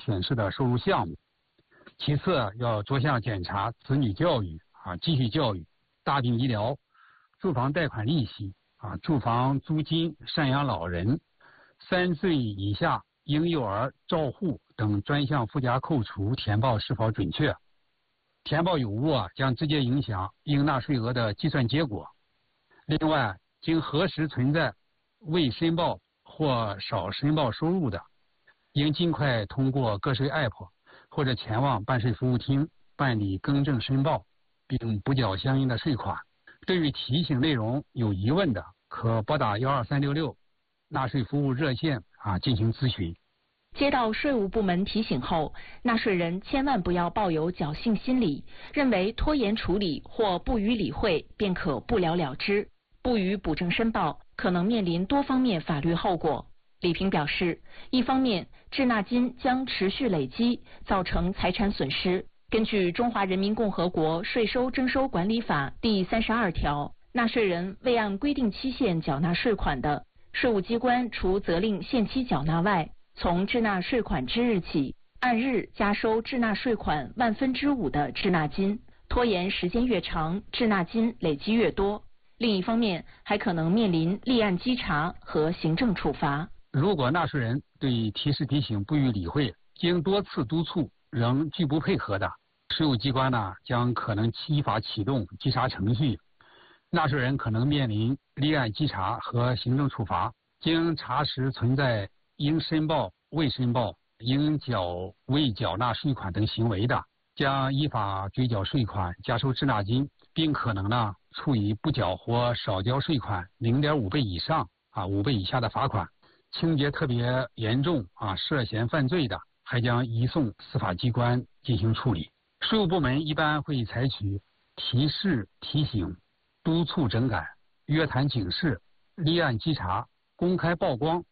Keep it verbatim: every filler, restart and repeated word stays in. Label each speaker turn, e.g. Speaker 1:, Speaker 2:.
Speaker 1: 显示的收入项目。其次，要着项检查子女教育啊、继续教育、大病医疗、住房贷款利息啊、住房租金、赡养老人、三岁以下婴幼儿照护等专项附加扣除填报是否准确。填报有误啊，将直接影响应纳税额的计算结果。另外，经核实存在未申报或少申报收入的，应尽快通过个税 A P P 或者前往办税服务厅办理更正申报，并补缴相应的税款。对于提醒内容有疑问的，可拨打幺二三六六纳税服务热线啊进行咨询。
Speaker 2: 接到税务部门提醒后，纳税人千万不要抱有侥幸心理，认为拖延处理或不予理会便可不了了之，不予补正申报，可能面临多方面法律后果。李平表示，一方面，滞纳金将持续累积，造成财产损失。根据《中华人民共和国税收征收管理法》第三十二条，纳税人未按规定期限缴纳税款的，税务机关除责令限期缴纳外，从滞纳税款之日起，按日加收滞纳税款万分之五的滞纳金，拖延时间越长，滞纳金累积越多。另一方面，还可能面临立案稽查和行政处罚。
Speaker 1: 如果纳税人对提示提醒不予理会，经多次督促仍拒不配合的，税务机关呢将可能依法启动稽查程序，纳税人可能面临立案稽查和行政处罚。经查实存在应申报、未申报、应缴未缴纳税款等行为的，将依法追缴税款、加收滞纳金，并可能呢处以不缴或少交税款 零点五 倍以上啊五倍以下的罚款。情节特别严重啊涉嫌犯罪的，还将移送司法机关进行处理。税务部门一般会采取提示提醒、督促整改、约谈警示、立案稽查、公开曝光